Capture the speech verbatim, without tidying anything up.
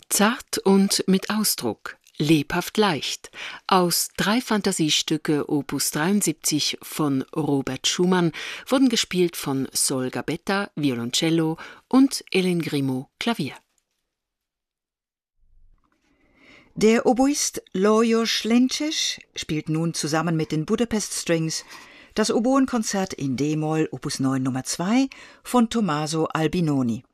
Zart und mit Ausdruck, lebhaft leicht, aus drei Fantasiestücke Opus dreiundsiebzig von Robert Schumann wurden gespielt von Sol Gabetta, Violoncello und Hélène Grimaud, Klavier. Der Oboist Lajos Lences spielt nun zusammen mit den Budapest Strings das Oboenkonzert in D-Moll Opus neun Nummer zwei von Tommaso Albinoni.